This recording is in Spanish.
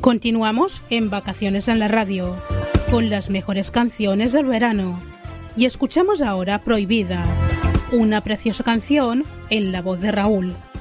Continuamos en Vacaciones en la Radio, con las mejores canciones del verano. Y escuchamos ahora Prohibida, una preciosa canción en la voz de Raúl.